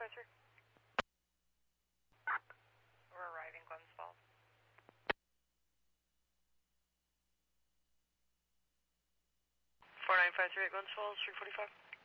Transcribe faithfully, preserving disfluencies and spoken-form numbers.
five three. We're arriving, Glens Falls. four nine five three at Glens Falls, three forty-five.